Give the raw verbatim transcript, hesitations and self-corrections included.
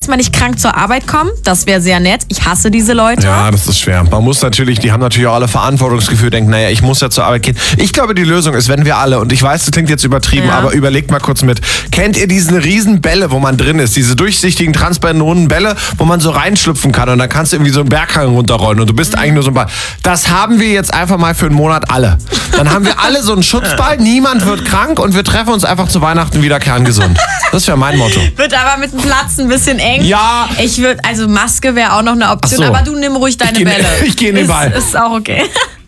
erstmal nicht krank zur Arbeit kommen. Das wäre sehr nett. Ich hasse diese Leute. Ja, das ist schwer. Man muss natürlich, die haben natürlich auch alle Verantwortungsgefühl, denken, naja, ich muss ja zur Arbeit gehen. Ich glaube, die Lösung ist, wenn wir alle, und ich weiß, das klingt jetzt übertrieben, Ja. aber überlegt mal kurz mit. Kennt ihr diese riesen Bälle, wo man drin ist? Diese durchsichtigen, transparenten, runden Bälle, wo man so reinschlüpfen kann und dann kannst du irgendwie so einen Berghang runterrollen und du bist mhm. eigentlich nur so ein Ball. Das haben wir jetzt einfach mal für einen Monat alle. Dann haben wir alle so einen Schutzball, niemand wird krank und wir treffen uns einfach zu Weihnachten wieder kerngesund. Das wäre mein Motto. Wird aber mit dem Platz ein bisschen eng. Ja. Ich würde, also Maske wäre auch noch eine Option, Ach so. aber du nimm ruhig deine ich geh, Bälle. Ich gehe in den ist, Ball. Ist auch okay.